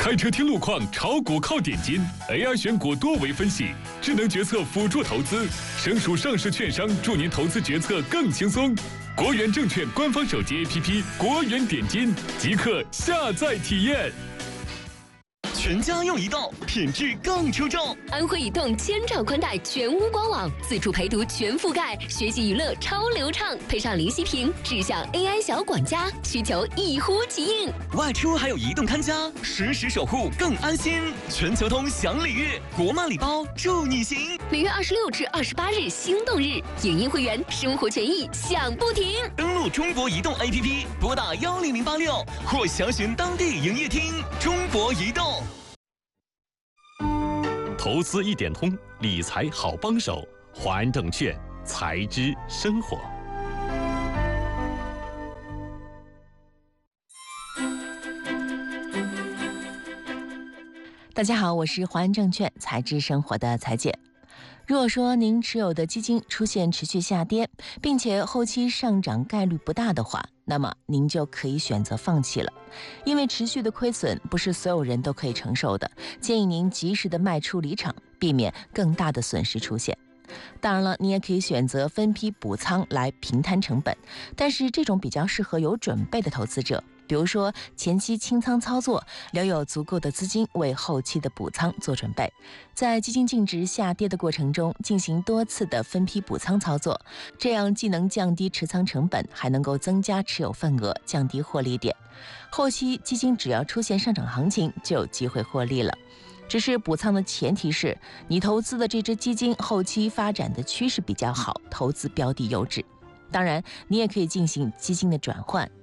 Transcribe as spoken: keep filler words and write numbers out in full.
开车听路况，炒股靠点金 ，A I 选股多维分析，智能决策辅助投资，省属上市券商助您投资决策更轻松。国元证券官方手机 A P P 国元点金，即刻下载体验。 全家用移动，品质更出众。 安徽移动千兆宽带全屋官网，自助陪读全覆盖，学习娱乐超流畅，配上零息屏，智享 A I 小管家，需求一呼即应。 外出还有移动看家，实时守护更安心。全球通享礼遇，国贸礼包助你行。 每月二十六至二十八日心动日，影音会员生活权益享不停。 登录中国移动 A P P， 拨打幺零零八六或详询当地营业厅。中国移动。 投资一点通，理财好帮手，华安证券，财知生活。 大家好，我是华安证券财知生活的财姐。如果说您持有的基金出现持续下跌，并且后期上涨概率不大的话，那么您就可以选择放弃了，因为持续的亏损不是所有人都可以承受的，建议您及时的卖出离场，避免更大的损失出现。当然了，你也可以选择分批补仓来平摊成本，但是这种比较适合有准备的投资者，比如说前期清仓操作，留有足够的资金为后期的补仓做准备。在基金净值下跌的过程中进行多次的分批补仓操作，这样既能降低持仓成本，还能够增加持有份额，降低获利点。后期基金只要出现上涨行情，就有机会获利了。只是补仓的前提是你投资的这只基金后期发展的趋势比较好，投资标的优质。当然，你也可以进行基金的转换，